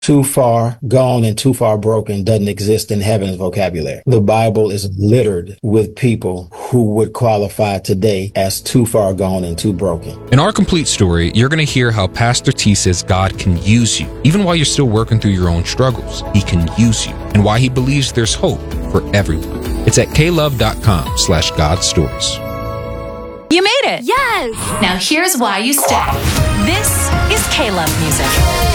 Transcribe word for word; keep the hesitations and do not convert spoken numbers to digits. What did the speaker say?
Too far gone and too far broken doesn't exist in heaven's vocabulary. The Bible is littered with people who would qualify today as too far gone and too broken. In our complete story, you're going to hear how Pastor T says God can use you, even while you're still working through your own struggles. He can use you, and why he believes there's hope for everyone. It's at klove.com slash God Stories. You made it! Yes! Now here's why you stay. This is K-Love Music.